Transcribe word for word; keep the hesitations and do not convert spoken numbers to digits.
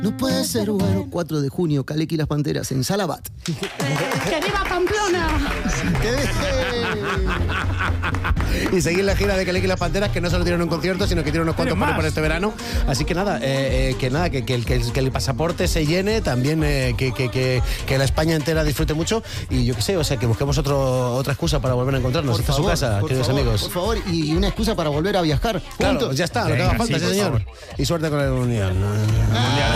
No puede ser bueno. cuatro de junio, Kaleki y las Panteras en Salabat. ¡Que viva Pamplona! Y seguir la gira de Kaleki y las Panteras, que no solo tienen un concierto, sino que tienen unos cuantos pares para este verano. Así que nada, eh, eh, que nada, que, que, que, que el pasaporte se llene, también eh, que, que, que, que la España entera disfrute mucho. Y yo qué sé, o sea, que busquemos otro, otra excusa para volver a encontrarnos. Por Esta favor, es su casa, por queridos favor, amigos. Por favor, y una excusa para volver a viajar. Claro, juntos. ya está, lo que haga falta, sí, señor. Y suerte con el Mundial.